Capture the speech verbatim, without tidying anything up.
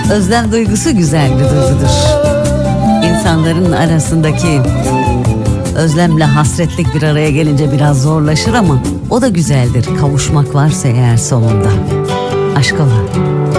Özlem duygusu güzel bir duygudur. İnsanların arasındaki özlemle hasretlik bir araya gelince biraz zorlaşır ama o da güzeldir. Kavuşmak varsa eğer sonunda. Aşk ola.